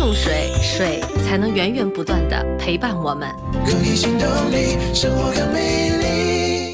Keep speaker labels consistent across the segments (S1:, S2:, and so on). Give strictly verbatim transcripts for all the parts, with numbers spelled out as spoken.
S1: 送水，水才能源源不断的陪伴我们。
S2: 更以行动力，生活更美丽。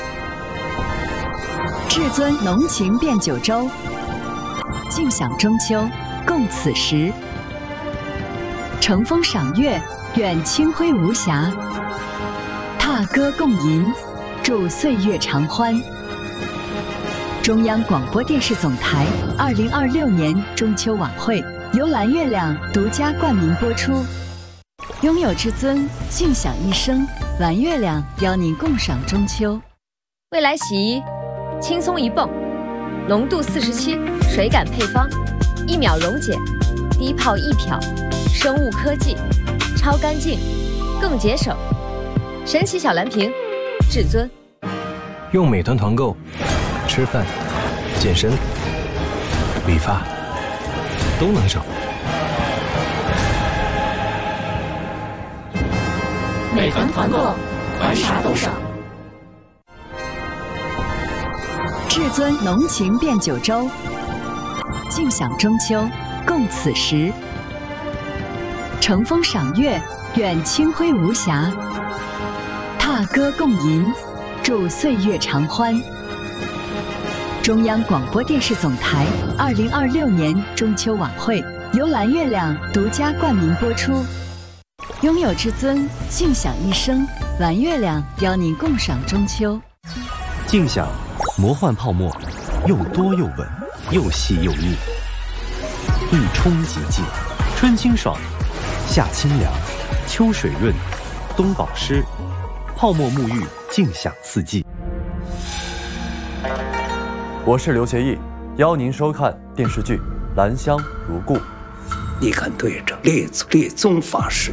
S3: 至尊浓情变九州，尽享中秋，共此时。乘风赏月，愿清辉无瑕；踏歌共吟，祝岁月长欢。中央广播电视总台二零二六年中秋晚会由蓝月亮独家冠名播出。拥有至尊，尽享一生。蓝月亮邀您共赏中秋。
S4: 未来洗衣，轻松一泵，浓度四十七，水感配方，一秒溶解，低泡易漂，生物科技，超干净，更节省。神奇小蓝瓶，至尊。
S5: 用美团团购，吃饭、健身、理发都能省。
S6: 美团团购，玩啥都省。
S3: 至尊浓情变九州，尽享中秋，共此时。乘风赏月，愿清辉无瑕；踏歌共吟，祝岁月长欢。中央广播电视总台二零二六年中秋晚会由蓝月亮独家冠名播出。拥有至尊，尽享一生。蓝月亮邀您共赏中秋。
S7: 尽享魔幻泡沫，又多又稳，又细又密，一冲即净，春清爽，夏清凉，秋水润，冬保湿，泡沫沐浴，尽享四季。
S8: 我是刘学义，邀您收看电视剧《兰香如故》。
S9: 你敢对着列祖列宗发誓，